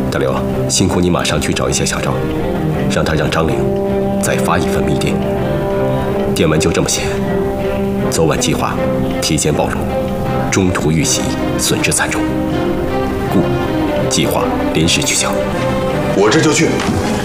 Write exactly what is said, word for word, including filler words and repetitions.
大刘，辛苦你马上去找一下小赵，让他让张玲再发一份密电。电文就这么写：昨晚计划提前暴露，中途遇袭，损失惨重，故计划临时取消。 我这就去。